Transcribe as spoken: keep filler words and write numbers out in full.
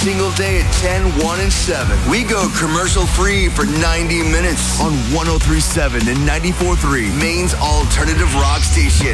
single day at ten, one, and seven. We go commercial-free for ninety minutes on one oh three point seven and ninety-four point three, Maine's alternative rock station.